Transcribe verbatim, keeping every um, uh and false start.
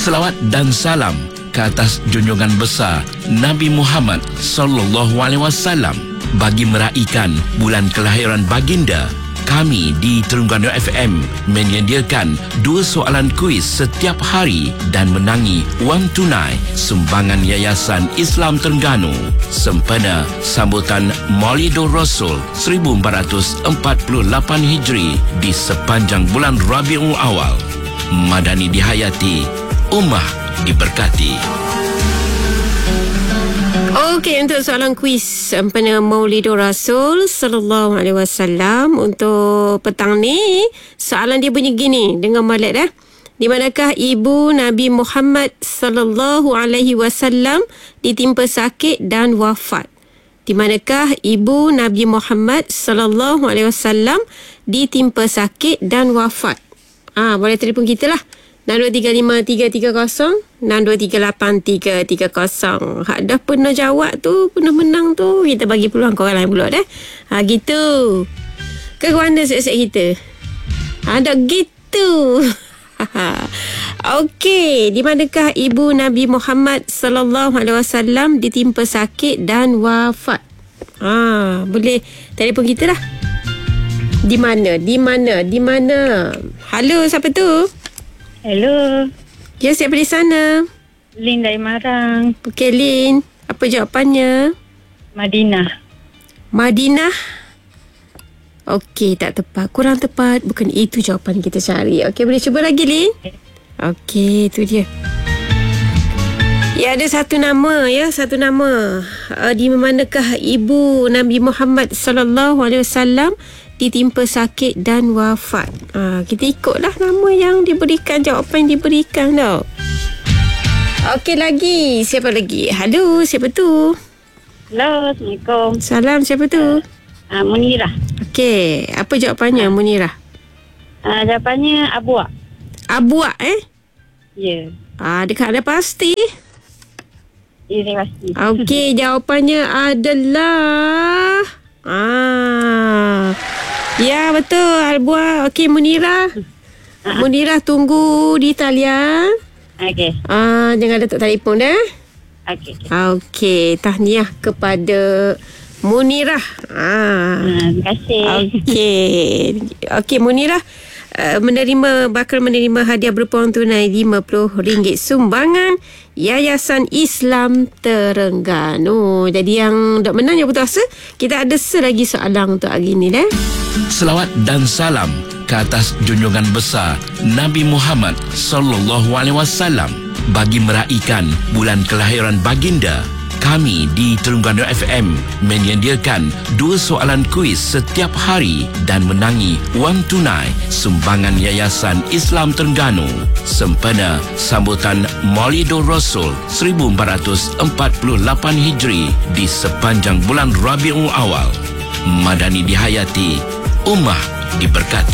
Selawat dan salam ke atas junjungan besar Nabi Muhammad sallallahu alaihi wasallam. Bagi meraihkan bulan kelahiran baginda, kami di Terengganu F M menyediakan dua soalan kuis setiap hari dan menangi wang tunai sumbangan Yayasan Islam Terengganu sempena sambutan Maulidur Rasul seribu empat ratus empat puluh lapan Hijri di sepanjang bulan Rabiul Awal. Madani dihayati, ummah diberkati. Okey, untuk soalan kuis sempena Maulidur Rasul sallallahu alaihi wasallam untuk petang ni, soalan dia bunyi gini dengan molek dah. Di manakah ibu Nabi Muhammad sallallahu alaihi wasallam ditimpa sakit dan wafat? Di manakah ibu Nabi Muhammad sallallahu alaihi wasallam ditimpa sakit dan wafat? Ah, boleh telefon kita lah. enam dua tiga lima tiga tiga kosong enam dua tiga lapan tiga tiga kosong. Hak dah pernah jawab tu, pernah menang tu, kita bagi peluang korang lain pula dah. Ha, gitu. Ke mana set-set kita? Ha, dah gitu. Okey, di manakah ibu Nabi Muhammad sallallahu alaihi wasallam ditimpa sakit dan wafat? Ha, boleh telefon kita lah. Di mana? Di mana? Di mana? Halo, siapa tu? Hello. Ya, siapa di sana? Lin dari Marang. Okey, Lin. Apa jawapannya? Madinah. Madinah. Okey, tak tepat. Kurang tepat. Bukan itu jawapan kita cari. Okey, boleh cuba lagi, Lin? Okey, itu dia. Ya, ada satu nama ya, satu nama. Uh, di manakah ibu Nabi Muhammad sallallahu alaihi wasallam ditimpa sakit dan wafat? Uh, kita ikutlah nama yang diberikan, jawapan yang diberikan tau. Okey, lagi. Siapa lagi? Halo, siapa tu? Hello, Assalamualaikum. Salam, siapa tu? Uh, Munirah. Okey, apa jawapannya, Munirah? Uh, jawapannya Abuak. Abuak eh? Ya. Yeah. Ah, dekat ada pasti. Ya, saya pasti. Okey, jawapannya adalah ah. Ya, betul, Abuak. Okey, Munirah. Uh-huh. Munirah tunggu di talian. Okey. Ah, jangan letak telefon dah. Okey. Okey, tahniah kepada Munirah. Ah. Uh, terima kasih. Okey. Okey, Munirah uh, menerima bakal menerima hadiah berupa wang tunai lima puluh ringgit sumbangan Yayasan Islam Terengganu. Jadi yang dah menang yang putus asa, kita ada selagi soalan untuk hari ni dah. Selawat dan salam ke atas junjungan besar Nabi Muhammad sallallahu alaihi wasallam. Bagi meraihkan bulan kelahiran baginda, kami di Terengganu F M menyediakan dua soalan kuis setiap hari dan menangi wang tunai sumbangan Yayasan Islam Terengganu sempena sambutan Maulidur Rasul seribu empat ratus empat puluh lapan Hijri di sepanjang bulan Rabiul Awal. Madani dihayati, ummah diberkati.